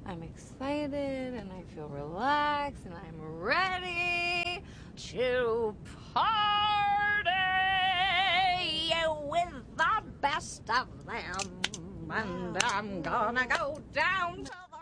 I'm excited and I feel relaxed and I'm ready to party with the best of them. And I'm gonna go down to the